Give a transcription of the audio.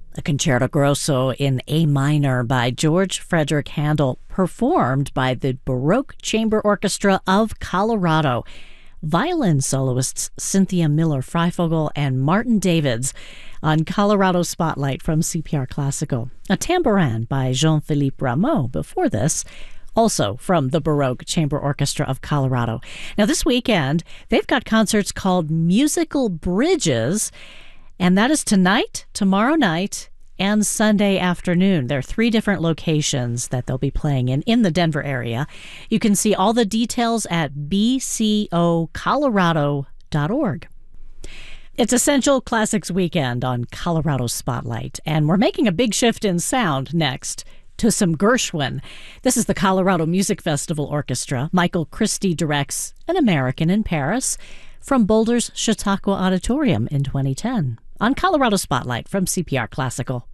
A concerto grosso in A minor by George Frederick Handel, performed by the Baroque Chamber Orchestra of Colorado. Violin soloists Cynthia Miller-Freifogel and Martin Davids on Colorado Spotlight from CPR Classical. A tambourin by Jean-Philippe Rameau before this, also from the Baroque Chamber Orchestra of Colorado. Now this weekend, they've got concerts called Musical Bridges, and that is tonight, tomorrow night, and Sunday afternoon. There are 3 different locations that they'll be playing in the Denver area. You can see all the details at bcocolorado.org. It's Essential Classics Weekend on Colorado Spotlight, and we're making a big shift in sound next to some Gershwin. This is the Colorado Music Festival Orchestra. Michael Christie directs An American in Paris from Boulder's Chautauqua Auditorium in 2010. On Colorado Spotlight from CPR Classical.